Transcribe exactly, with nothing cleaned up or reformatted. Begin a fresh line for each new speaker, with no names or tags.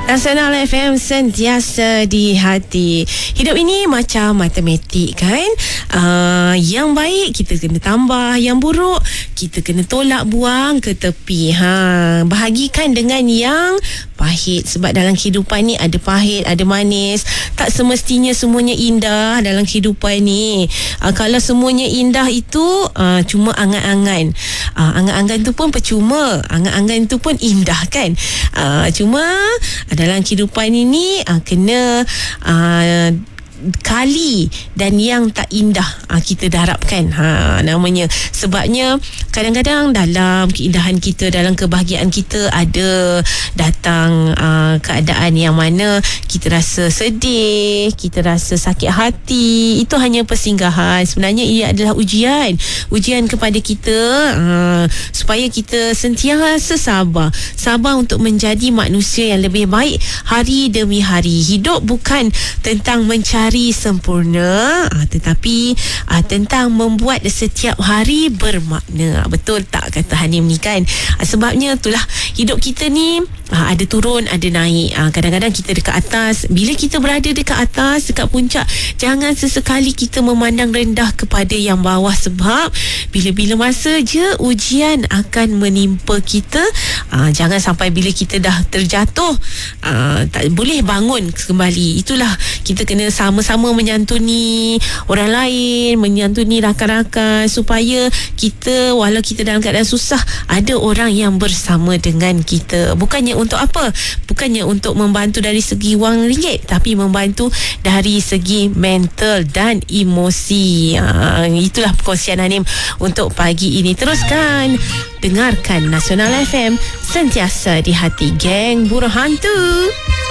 Nasional F M sentiasa di hati. Hidup ini macam matematik kan. uh, Yang baik kita kena tambah, yang buruk kita kena tolak buang ke tepi. ha, Bahagikan dengan yang pahit. Sebab dalam kehidupan ni ada pahit, ada manis. Tak semestinya semuanya indah dalam kehidupan ni. uh, Kalau semuanya indah itu uh, cuma angan-angan. uh, Angan-angan tu pun percuma. Angan-angan tu pun indah kan. uh, Cuma dalam kehidupan ini uh, kena uh, kali dan yang tak indah uh, kita darabkan ha, namanya. Sebabnya kadang-kadang dalam keindahan kita, dalam kebahagiaan kita ada datang uh, keadaan yang mana kita rasa sedih, kita rasa sakit hati. Itu hanya persinggahan. Sebenarnya ia adalah ujian. Ujian kepada kita uh, supaya kita sentiasa sabar. Sabar untuk menjadi manusia yang lebih baik hari demi hari. Hidup bukan tentang mencari sempurna, tetapi aa, tentang membuat setiap hari bermakna. Betul tak kata Hanim ni kan? Sebabnya itulah hidup kita ni aa, ada turun, ada naik. Aa, kadang-kadang kita dekat atas. Bila kita berada dekat atas, dekat puncak, jangan sesekali kita memandang rendah kepada yang bawah. Sebab bila-bila masa je ujian akan menimpa kita. Aa, jangan sampai bila kita dah terjatuh aa, tak boleh bangun kembali. Itulah kita kena sama-sama menyantuni orang lain, menyantuni rakan-rakan, supaya kita walau kita dalam keadaan susah, ada orang yang bersama dengan kita. Bukannya untuk apa? Bukannya untuk membantu dari segi wang ringgit, tapi membantu dari segi mental dan emosi. ha, Itulah perkongsian Hanim untuk pagi ini. Teruskan dengarkan Nasional F M, sentiasa di hati, geng burung hantu.